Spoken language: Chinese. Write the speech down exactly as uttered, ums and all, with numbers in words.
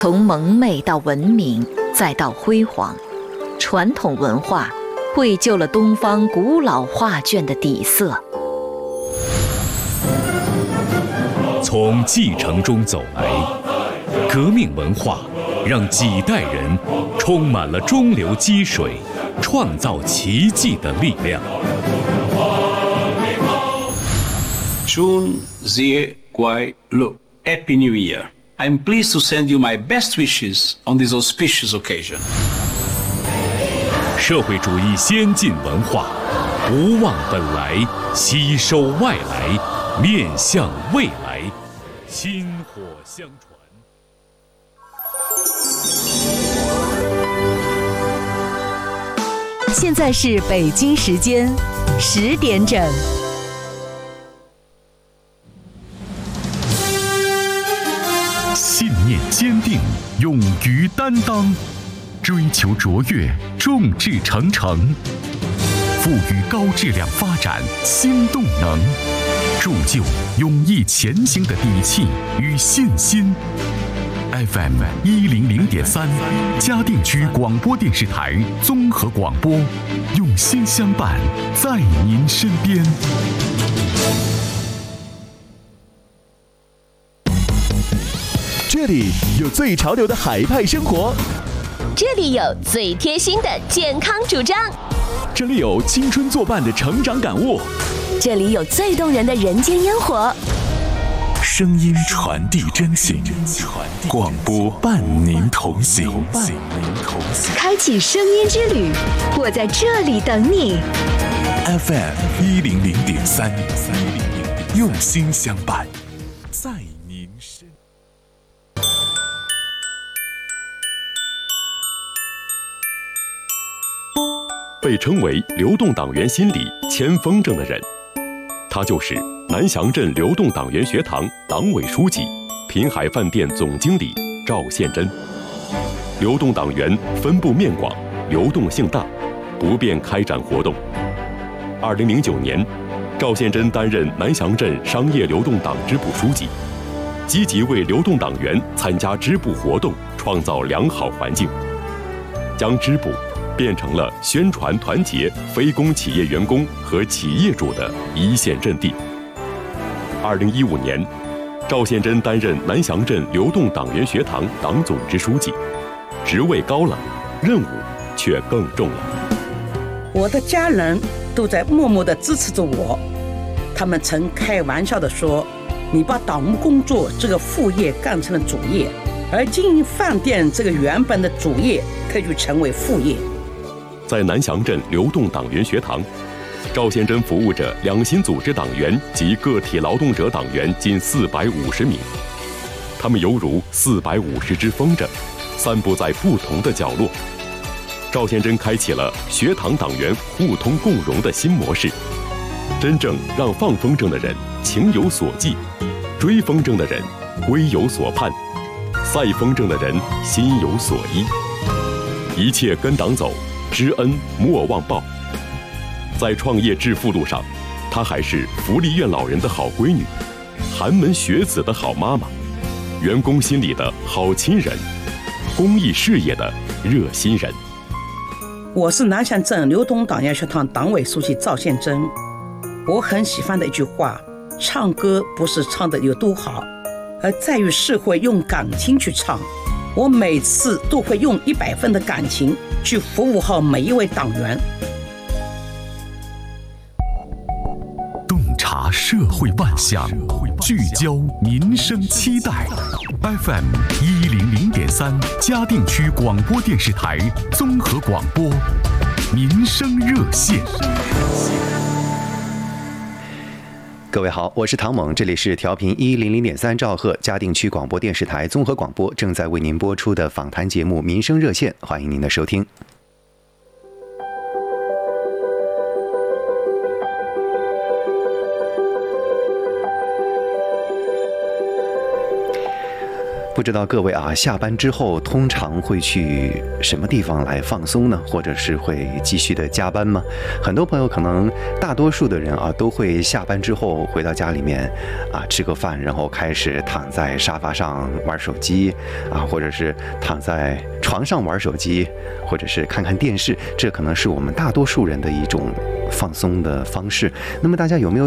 从蒙昧到文明，再到辉煌，传统文化绘就了东方古老画卷的底色。 从继承中走来，革命文化让几代人充满了中流击水、创造奇迹的力量。 Chun Zie Guai Lu, Happy New Year. I'm pleased to send you my best wishes on this auspicious occasion. 社会主义先进文化，不忘本来，吸收外来，面向未来，薪火相传。 现在是北京时间十点整。 信念坚定，勇于担当，追求卓越，众志成城，赋予高质量发展新动能，铸就勇毅前行的底气与信心。F M 一零零点三，嘉定区广播电视台综合广播，用心相伴，在您身边。 这里有最潮流的海派生活， 这里有最贴心的健康主张， 这里有青春作伴的成长感悟， 这里有最动人的人间烟火。 声音传递真情，广播伴您同行。 开启声音之旅，我在这里等你。 F M 一零零点三，用心相伴，在您身。 被称为流动党员心理前锋症的人，他就是南翔镇流动党员学堂党委书记、滨海饭店总经理赵宪珍。流动党员分布面广，流动性大，不便开展活动。二零零九年，赵宪珍担任南翔镇商业流动党支部书记，积极为流动党员参加支部活动创造良好环境，将支部变成了宣传团结非公企业员工和企业主的一线阵地。二零一五年，赵宪珍担任南翔镇流动党员学堂党总支书记，职位高了，任务却更重了。 我的家人都在默默地支持着我，他们曾开玩笑地说：“你把党务工作这个副业干成了主业，而经营饭店这个原本的主业可以成为副业。” 在南翔镇流动党员学堂，赵宪珍服务着两薪组织党员及个体劳动者党员近四百五十名，他们犹如四百五十只风筝，散布在不同的角落。赵宪珍开启了学堂党员互通共荣的新模式，真正让放风筝的人情有所寄，追风筝的人归有所盼，赛风筝的人心有所依。一切跟党走，知恩莫忘报。在创业致富路上，她还是福利院老人的好闺女，寒门学子的好妈妈，员工心里的好亲人，公益事业的热心人。 我是南翔镇流动党员学堂党委书记赵宪珍。我很喜欢的一句话：唱歌不是唱得有多好，而在于是会用感情去唱。我每次都会用一百分的感情去服务好每一位党员。 洞察社会万象，聚焦民生期待。F M 一零零点三，嘉定区广播电视台综合广播，民生热线。 各位好，我是唐猛，这里是调频一零零点三兆赫嘉定区广播电视台综合广播正在为您播出的访谈节目《民生热线》，欢迎您的收听。不不知道各位啊，下班之后通常会去什么地方来放松呢？或者是会继续的加班吗？很多朋友可能大多数的人啊，都会下班之后回到家里面啊，吃个饭，然后开始躺在沙发上玩手机啊，或者是躺在床上玩手机，或者是看看电视，这可能是我们大多数人的一种放松的方式。那么大家有没有